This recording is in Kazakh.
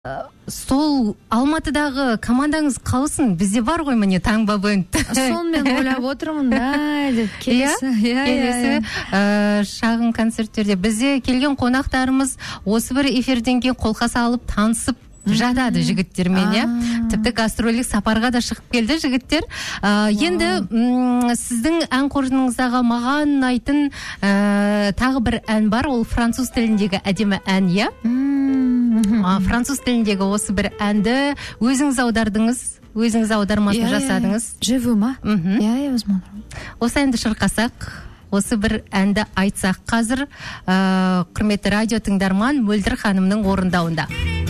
Сол Алматыдағы командаңыз қалсын, бізде бар ғой міне таңба бенд. Сонымен ойлап отырмын, деп келесі шағын концерттерде бізде келген қонақтарымыз осы бір эфирден кейін қолқа салып танысып жатады жігіттермен, тіпті гастролик сапарға да шығып келді жігіттер. Енді сіздің ән қоржыныңыздағы маған ұнайтын тағы бір ән бар, ол француз тіліндегі әдемі ән, француз тіліндегі осы бір әнді өзіңіз аудардыңыз, өзіңіз аудармасын жасадыңыз. Живу ма? Возможно. Осы әнді шырқасақ, осы бір әнді айтсақ қазір, құрметті радио тыңдарман Мөлдір ханымның орындауында.